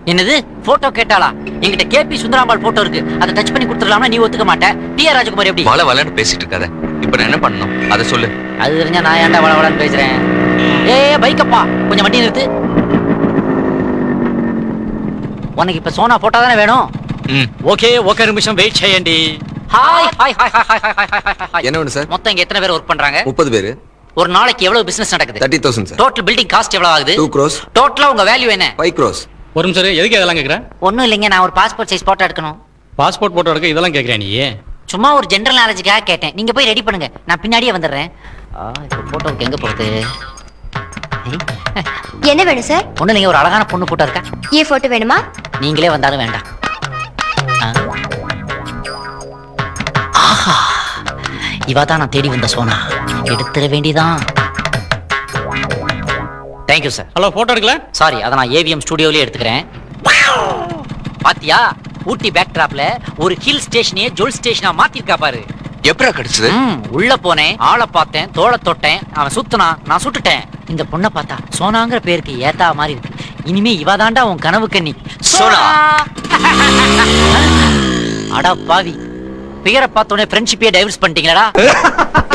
என்னது போட்டோ கேட்டாளா? என்கிட்ட KP Sundarambal photo இருக்கு, அதை டச் பண்ணி கொடுத்துடலாம்னா நீ ஒத்துக்க மாட்டேன். டிஆர் ராஜகுமார் எப்படி? வள வளன்னு பேசிட்டு இருக்காத. இப்ப நான் என்ன பண்ணணும் அதை சொல்லு. அது தெரிஞ்சா நான் ஏன்டா வள வளன்னு பேசுறேன்? பைக்கப்பா, கொஞ்சம் வண்டி நிறுத்து. உனக்கு இப்ப சோனா போட்டோ தானே வேணும்? ఓకే ఒక నిమిషం వెయిట్ చేయండి. Hi hi hi hi hi hi hi. என்ன வேணும் சார்? மொத்தம் இங்க எத்தனை பேர் ஒர்க் பண்றாங்க? 30 பேர். ஒரு நாளைக்கு எவ்வளவு பிசினஸ் நடக்குது? 30,000 சார். டோட்டல் பில்டிங் காஸ்ட் எவ்வளவு ஆகுது? 2 crores. டோட்டலா உங்க வேல்யூ என்ன? 5 crores. ஒரு நிமிஷம் எதுக்கு இதெல்லாம் கேக்குற? ஒண்ணும் இல்லைங்க, நான் ஒரு பாஸ்போர்ட் சைஸ் போட்டோ எடுக்கணும். பாஸ்போர்ட் போட்டோ எடுக்க இதெல்லாம் கேக்குற நீ? சும்மா ஒரு ஜெனரல் நாலேஜுக்காக கேட்டேன். நீங்க போய் ரெடி பண்ணுங்க, நான் பின்னாடியே வந்துடுறேன். இப்போ போட்டோவுக்கு எங்க போறது? என்ன வேணும் சார்? ஒண்ணு இல்லைங்க, ஒரு அழகான பொண்ணு போட்டோ இருக்கா? ஏ போட்டோ வேணுமா? நீங்களே வந்தாலும் வேண்டாம். ஆஹா, இவாதான் நான் தேடி வந்த சோனா. எடுத்துட வேண்டியதான். Thank you sir. ஹலோ, போட்டோ எடுக்கல? சாரி, அதை நான் ஏவிஎம் ஸ்டுடியோவிலே எடுத்துக்கிறேன். பாத்தியா, ஊட்டி பேக் டிராப்ல ஒரு ஹில் ஸ்டேஷனையே ஜோல் ஸ்டேஷனா மாத்திருக்கா பாரு. எப்படா கிடைச்சது? உள்ள போனேன், ஆளை பார்த்தேன், தோளை தொட்டேன், அவன் சுத்துனா, நான் சுட்டுட்டேன். இந்த பொண்ணை பார்த்தா சோனாங்கிற பேருக்கு ஏத்தா மாதிரி இருக்கு. இனிமே இவாதாண்டா உன் கனவு கண்ணி சோனா. அடா பாவி, பேரை பார்த்தோன்னே ஃப்ரெண்ட்ஷிப்பே டைவர்ஸ் பண்ணிட்டீங்களா?